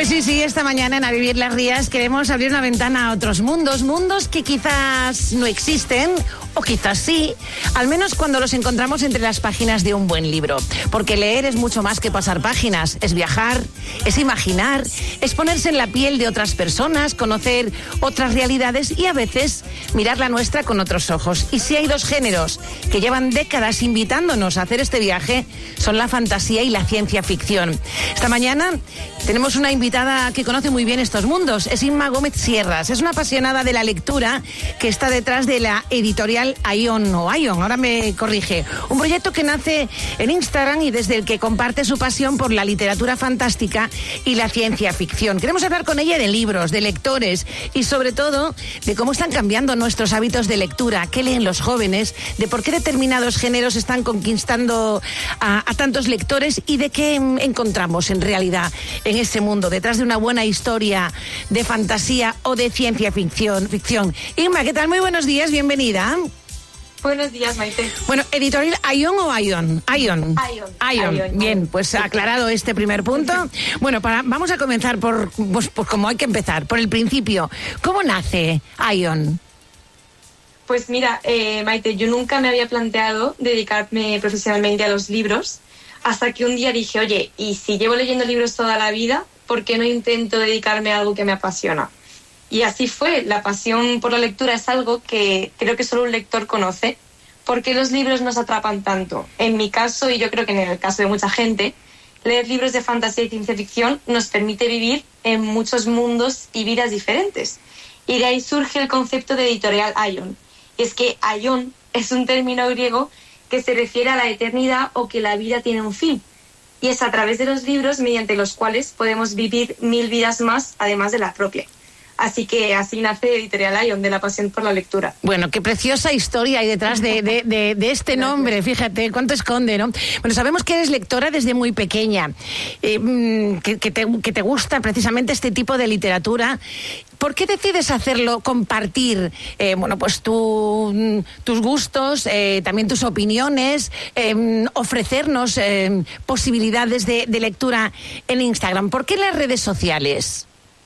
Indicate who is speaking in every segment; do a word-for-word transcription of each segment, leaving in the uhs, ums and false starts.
Speaker 1: Pues sí, sí, esta mañana en A Vivir las Rías queremos abrir una ventana a otros mundos, mundos que quizás no existen o quizás sí, al menos cuando los encontramos entre las páginas de un buen libro. Porque leer es mucho más que pasar páginas, es viajar, es imaginar, es ponerse en la piel de otras personas, conocer otras realidades y a veces mirar la nuestra con otros ojos. Y si hay dos géneros que llevan décadas invitándonos a hacer este viaje, son la fantasía y la ciencia ficción. Esta mañana tenemos una invitada que conoce muy bien estos mundos, es Inma Gómez Sierras, es una apasionada de la lectura que está detrás de la editorial Ion, o Ion, ahora me corrige, un proyecto que nace en Instagram y desde el que comparte su pasión por la literatura fantástica y la ciencia ficción. Queremos hablar con ella de libros, de lectores y sobre todo de cómo están cambiando nuestros hábitos de lectura, qué leen los jóvenes, de por qué determinados géneros están conquistando a, a tantos lectores y de qué encontramos en realidad en ese mundo, detrás de una buena historia de fantasía o de ciencia ficción. ficción. Inma, ¿qué tal? Muy buenos días, bienvenida.
Speaker 2: Buenos días, Maite.
Speaker 1: Bueno, editorial Ion o Ion? Ion.
Speaker 2: Ion.
Speaker 1: Ion.
Speaker 2: Ion.
Speaker 1: Bien, pues aclarado este primer punto. Bueno, para, vamos a comenzar por, pues, pues como hay que empezar, por el principio. ¿Cómo nace Ion?
Speaker 2: Pues mira, eh, Maite, yo nunca me había planteado dedicarme profesionalmente a los libros, hasta que un día dije, oye, ¿y si llevo leyendo libros toda la vida, por qué no intento dedicarme a algo que me apasiona? Y así fue. La pasión por la lectura es algo que creo que solo un lector conoce. ¿Por qué los libros nos atrapan tanto? En mi caso, y yo creo que en el caso de mucha gente, leer libros de fantasía y ciencia ficción nos permite vivir en muchos mundos y vidas diferentes. Y de ahí surge el concepto de editorial Ion. Y es que Ion es un término griego que se refiere a la eternidad o que la vida tiene un fin. Y es a través de los libros mediante los cuales podemos vivir mil vidas más, además de la propia. Así que así nace Editorial Ion, de la pasión por la lectura.
Speaker 1: Bueno, qué preciosa historia hay detrás de, de, de, de este nombre, fíjate, cuánto esconde, ¿no? Bueno, sabemos que eres lectora desde muy pequeña, eh, que, que, te, que te gusta precisamente este tipo de literatura. ¿Por qué decides hacerlo, compartir, eh, bueno, pues tu, tus gustos, eh, también tus opiniones, eh, ofrecernos eh, posibilidades de, de lectura en Instagram? ¿Por qué las redes sociales?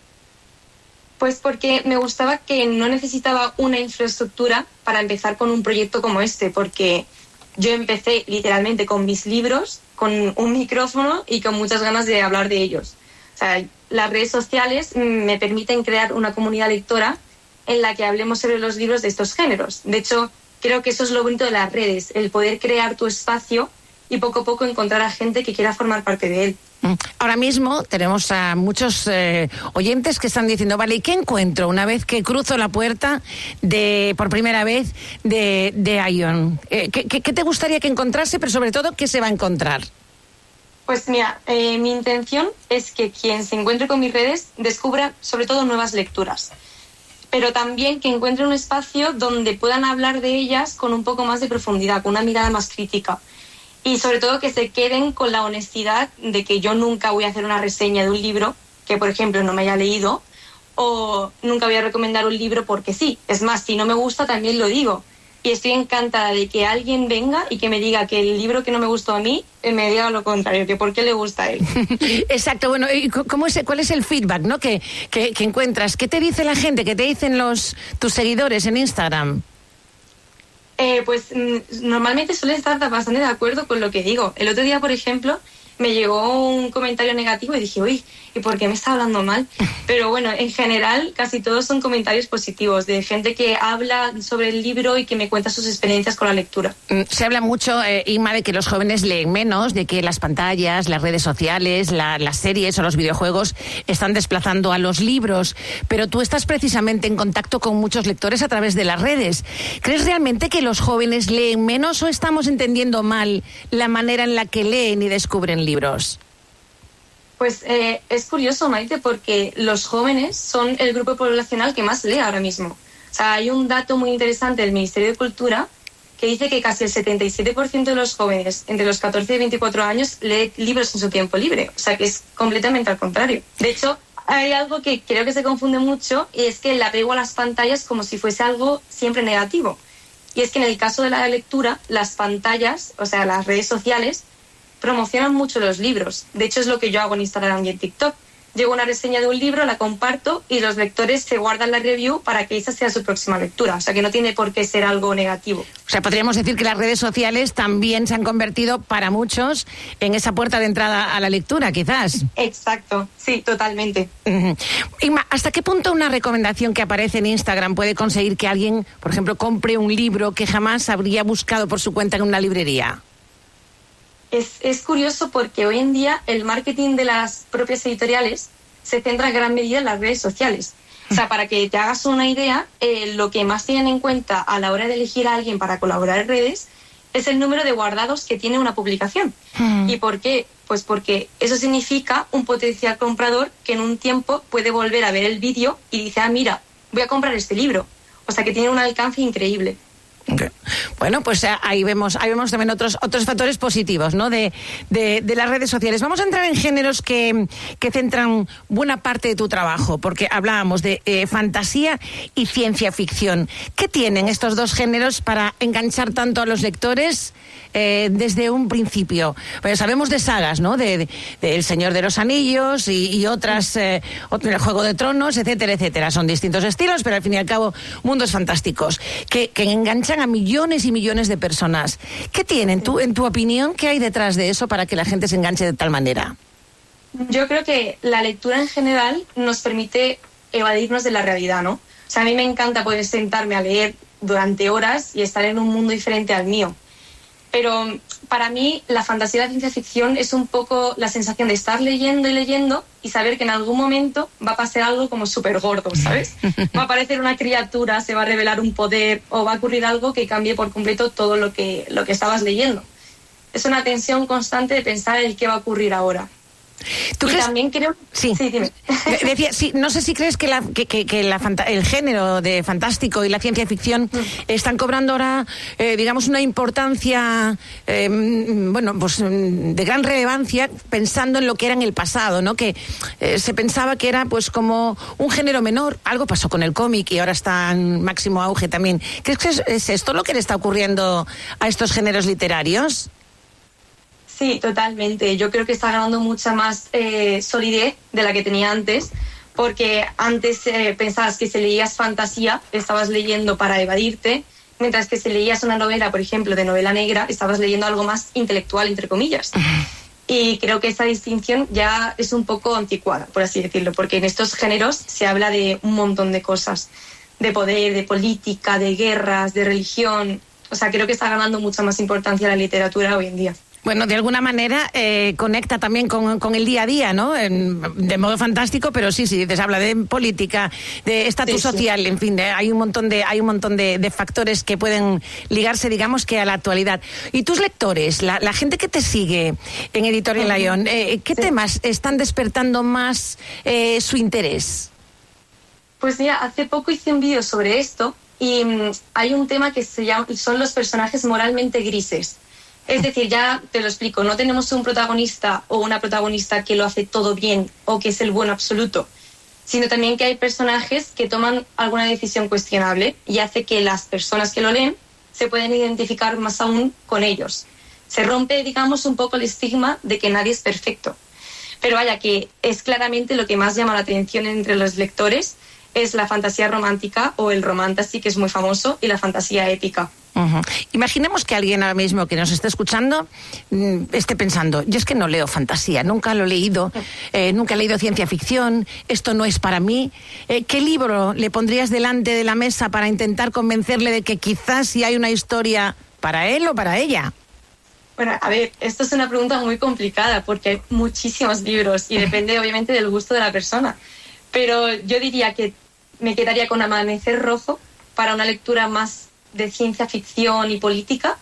Speaker 2: Pues porque me gustaba que no necesitaba una infraestructura para empezar con un proyecto como este, porque yo empecé literalmente con mis libros, con un micrófono y con muchas ganas de hablar de ellos. O sea, las redes sociales me permiten crear una comunidad lectora en la que hablemos sobre los libros de estos géneros. De hecho, creo que eso es lo bonito de las redes, el poder crear tu espacio y poco a poco encontrar a gente que quiera formar parte de él.
Speaker 1: Ahora mismo tenemos a muchos eh, oyentes que están diciendo, vale, ¿y qué encuentro una vez que cruzo la puerta de por primera vez de, de Ion? Eh, ¿qué, qué, ¿Qué te gustaría que encontrase, pero sobre todo, qué se va a encontrar?
Speaker 2: Pues mira, eh, mi intención es que quien se encuentre con mis redes descubra sobre todo nuevas lecturas, pero también que encuentre un espacio donde puedan hablar de ellas con un poco más de profundidad, con una mirada más crítica. Y sobre todo que se queden con la honestidad de que yo nunca voy a hacer una reseña de un libro que, por ejemplo, no me haya leído, o nunca voy a recomendar un libro porque sí. Es más, si no me gusta también lo digo. Y estoy encantada de que alguien venga y que me diga que el libro que no me gustó a mí, me diga lo contrario, que por qué le gusta a él.
Speaker 1: Exacto. Bueno, ¿y cómo es, cuál es el feedback, ¿no? que, que, que encuentras? ¿Qué te dice la gente? ¿Qué te dicen los tus seguidores en Instagram?
Speaker 2: Eh, pues mm, normalmente suelen estar bastante de acuerdo con lo que digo. El otro día, por ejemplo, me llegó un comentario negativo y dije, uy, ¿y por qué me está hablando mal? Pero bueno, en general casi todos son comentarios positivos, de gente que habla sobre el libro y que me cuenta sus experiencias con la lectura.
Speaker 1: Se habla mucho, eh, Inma, de que los jóvenes leen menos, de que las pantallas, las redes sociales, la, las series o los videojuegos están desplazando a los libros, pero tú estás precisamente en contacto con muchos lectores a través de las redes. ¿Crees realmente que los jóvenes leen menos o estamos entendiendo mal la manera en la que leen y descubren libros?
Speaker 2: Pues eh, es curioso, Maite, porque los jóvenes son el grupo poblacional que más lee ahora mismo. O sea, hay un dato muy interesante del Ministerio de Cultura que dice que casi el setenta y siete por ciento de los jóvenes entre los catorce y veinticuatro años lee libros en su tiempo libre. O sea, que es completamente al contrario. De hecho, hay algo que creo que se confunde mucho y es que el apego a las pantallas como si fuese algo siempre negativo. Y es que en el caso de la lectura, las pantallas, o sea, las redes sociales, promocionan mucho los libros. De hecho, es lo que yo hago en Instagram y en TikTok. llego a una reseña de un libro, la comparto y los lectores se guardan la review para que esa sea su próxima lectura. O sea, que no tiene por qué ser algo negativo.
Speaker 1: O sea, podríamos decir que las redes sociales también se han convertido para muchos en esa puerta de entrada a la lectura, quizás.
Speaker 2: Exacto, sí, totalmente.
Speaker 1: Uh-huh. Inma, ¿hasta qué punto una recomendación que aparece en Instagram puede conseguir que alguien, por ejemplo, compre un libro que jamás habría buscado por su cuenta en una librería?
Speaker 2: Es, es curioso porque hoy en día el marketing de las propias editoriales se centra en gran medida en las redes sociales. O sea, para que te hagas una idea, eh, lo que más tienen en cuenta a la hora de elegir a alguien para colaborar en redes es el número de guardados que tiene una publicación. Mm. ¿Y por qué? Pues porque eso significa un potencial comprador que en un tiempo puede volver a ver el vídeo y dice, ah, mira, voy a comprar este libro. O sea, que tiene un alcance increíble.
Speaker 1: Okay. Bueno, pues ahí vemos, ahí vemos también otros otros factores positivos, ¿no? De, de, de las redes sociales. Vamos a entrar en géneros que, que centran buena parte de tu trabajo, porque hablábamos de eh, fantasía y ciencia ficción. ¿Qué tienen estos dos géneros para enganchar tanto a los lectores eh, desde un principio? Pues sabemos de sagas, ¿no? De, de, de El Señor de los Anillos y, y otras, eh, El Juego de Tronos, etcétera, etcétera. Son distintos estilos, pero al fin y al cabo mundos fantásticos que, que enganchan a millones y millones de personas. ¿Qué tienen tú, en tu opinión, qué hay detrás de eso para que la gente se enganche de tal manera?
Speaker 2: Yo creo que la lectura en general nos permite evadirnos de la realidad, ¿no? O sea, a mí me encanta poder sentarme a leer durante horas y estar en un mundo diferente al mío. Pero para mí la fantasía y la ciencia ficción es un poco la sensación de estar leyendo y leyendo y saber que en algún momento va a pasar algo como súper gordo, ¿sabes? Va a aparecer una criatura, se va a revelar un poder o va a ocurrir algo que cambie por completo todo lo que, lo que estabas leyendo. Es una tensión constante de pensar el qué va a ocurrir ahora.
Speaker 1: ¿Tú
Speaker 2: y
Speaker 1: crees?
Speaker 2: También creo...
Speaker 1: Sí,
Speaker 2: sí dime.
Speaker 1: Decía, sí, no sé si crees que, la, que, que, que la fanta... el género de fantástico y la ciencia ficción mm. están cobrando ahora, eh, digamos, una importancia, eh, bueno, pues de gran relevancia, pensando en lo que era en el pasado, ¿no? Que eh, se pensaba que era, pues, como un género menor. Algo pasó con el cómic y ahora está en máximo auge también. ¿Crees que es, es esto lo que le está ocurriendo a estos géneros literarios?
Speaker 2: Sí, totalmente. Yo creo que está ganando mucha más eh, solidez de la que tenía antes, porque antes eh, pensabas que si leías fantasía, estabas leyendo para evadirte, mientras que si leías una novela, por ejemplo, de novela negra, estabas leyendo algo más intelectual, entre comillas. Y creo que esa distinción ya es un poco anticuada, por así decirlo, porque en estos géneros se habla de un montón de cosas, de poder, de política, de guerras, de religión. O sea, creo que está ganando mucha más importancia la literatura hoy en día.
Speaker 1: Bueno, de alguna manera eh, conecta también con, con el día a día, ¿no? En, de modo fantástico, pero sí, sí, se habla de política, de estatus sí, social, sí. En fin, de, hay un montón de hay un montón de, de factores que pueden ligarse, digamos, que a la actualidad. Y tus lectores, la, la gente que te sigue en Editorial uh-huh. Lion, eh, ¿qué sí. temas están despertando más eh, su interés?
Speaker 2: Pues mira, hace poco hice un vídeo sobre esto y um, hay un tema que se llama, son los personajes moralmente grises. Es decir, ya te lo explico, no tenemos un protagonista o una protagonista que lo hace todo bien o que es el bueno absoluto, sino también que hay personajes que toman alguna decisión cuestionable y hace que las personas que lo leen se pueden identificar más aún con ellos. Se rompe, digamos, un poco el estigma de que nadie es perfecto. Pero vaya, que es claramente lo que más llama la atención entre los lectores, es la fantasía romántica o el romantasy, que es muy famoso, y la fantasía épica.
Speaker 1: Uh-huh. Imaginemos que alguien ahora mismo que nos esté escuchando mmm, esté pensando, yo es que no leo fantasía, nunca lo he leído, eh, nunca he leído ciencia ficción, esto no es para mí. Eh, ¿Qué libro le pondrías delante de la mesa para intentar convencerle de que quizás sí hay una historia para él o para ella?
Speaker 2: Bueno, a ver, esto es una pregunta muy complicada porque hay muchísimos libros y depende obviamente del gusto de la persona. Pero yo diría que me quedaría con Amanecer Rojo para una lectura más de ciencia ficción y política.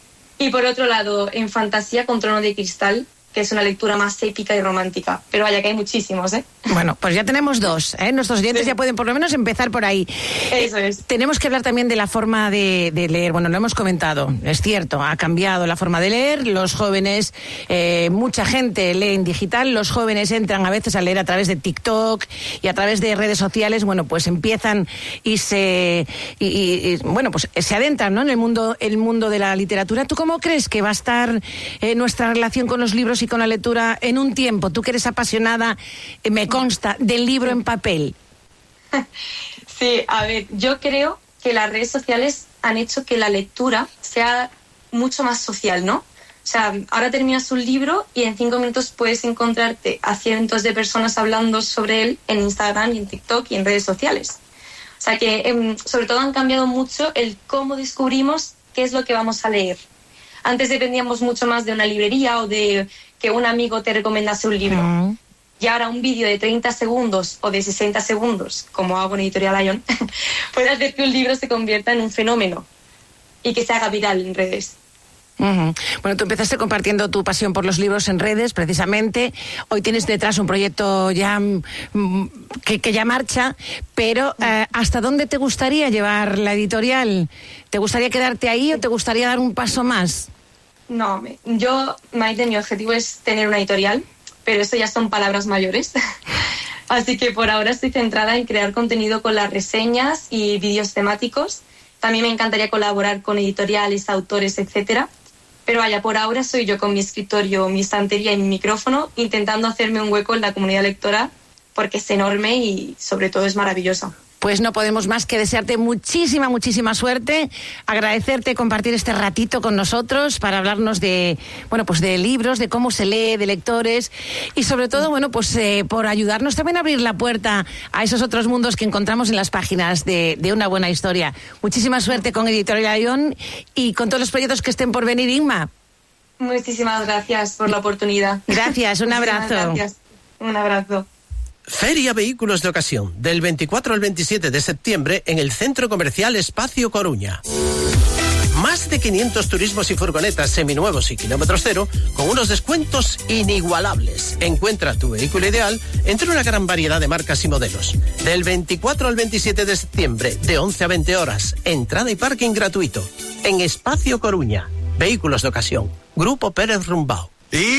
Speaker 2: Y por otro lado, en fantasía, con Trono de Cristal, que es una lectura más épica y romántica. Pero vaya que hay muchísimos, ¿eh? Bueno,
Speaker 1: pues ya tenemos dos, ¿eh? Nuestros oyentes sí. ya pueden por lo menos empezar por ahí.
Speaker 2: Eso es.
Speaker 1: Eh, tenemos que hablar también de la forma de, de leer. Bueno, lo hemos comentado, es cierto, ha cambiado la forma de leer. Los jóvenes, eh, mucha gente lee en digital. Los jóvenes entran a veces a leer a través de TikTok y a través de redes sociales. Bueno, pues empiezan y se... Y, y, y, bueno, pues se adentran, ¿no?, en el mundo, el mundo de la literatura. ¿Tú cómo crees que va a estar eh, nuestra relación con los libros libros y con la lectura en un tiempo? Tú que eres apasionada, eh, me consta, del libro en papel.
Speaker 2: Sí, a ver, yo creo que las redes sociales han hecho que la lectura sea mucho más social, ¿no? O sea, ahora terminas un libro y en cinco minutos puedes encontrarte a cientos de personas hablando sobre él en Instagram y en TikTok y en redes sociales. O sea que, eh, sobre todo, han cambiado mucho el cómo descubrimos qué es lo que vamos a leer. Antes dependíamos mucho más de una librería o de que un amigo te recomendase un libro. Uh-huh. Y ahora un vídeo de treinta segundos o de sesenta segundos, como hago en Editorial Ion, puede hacer que un libro se convierta en un fenómeno y que se haga viral en redes.
Speaker 1: Uh-huh. Bueno, tú empezaste compartiendo tu pasión por los libros en redes, precisamente. Hoy tienes detrás un proyecto ya mm, que, que ya marcha, pero eh, ¿hasta dónde te gustaría llevar la editorial? ¿Te gustaría quedarte ahí o te gustaría dar un paso más?
Speaker 2: No, me, yo, Maite, mi objetivo es tener una editorial, pero eso ya son palabras mayores. Así que por ahora estoy centrada en crear contenido con las reseñas y vídeos temáticos. También me encantaría colaborar con editoriales, autores, etcétera. Pero vaya, por ahora soy yo con mi escritorio, mi estantería y mi micrófono, intentando hacerme un hueco en la comunidad lectora, porque es enorme y sobre todo es maravillosa.
Speaker 1: Pues no podemos más que desearte muchísima, muchísima suerte, agradecerte compartir este ratito con nosotros para hablarnos de, bueno, pues de libros, de cómo se lee, de lectores y sobre todo, bueno, pues eh, por ayudarnos también a abrir la puerta a esos otros mundos que encontramos en las páginas de, de una buena historia. Muchísima suerte con Editorial Ion y con todos los proyectos que estén por venir, Inma.
Speaker 2: Muchísimas gracias por la oportunidad.
Speaker 1: Gracias, un abrazo.
Speaker 2: Gracias, un abrazo.
Speaker 3: Feria Vehículos de Ocasión, del veinticuatro al veintisiete de septiembre en el Centro Comercial Espacio Coruña. Más de quinientos turismos y furgonetas seminuevos y kilómetros cero con unos descuentos inigualables. Encuentra tu vehículo ideal entre una gran variedad de marcas y modelos. Del veinticuatro al veintisiete de septiembre, de once a veinte horas, entrada y parking gratuito. En Espacio Coruña, Vehículos de Ocasión, Grupo Pérez Rumbao.